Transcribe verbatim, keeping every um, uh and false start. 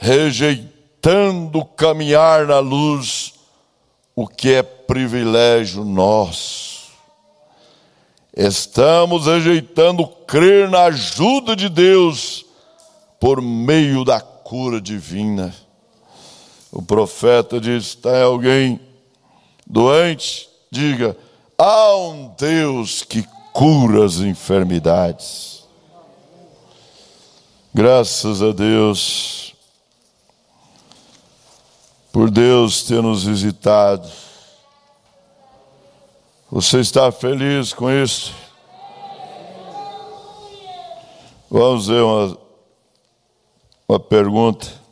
rejeitando caminhar na luz, o que é privilégio nosso. Estamos rejeitando crer na ajuda de Deus por meio da cura divina. O profeta diz: está alguém doente? Diga: há um Deus que cura as enfermidades. Graças a Deus por Deus ter nos visitado. Você está feliz com isso? Vamos ver uma, uma pergunta.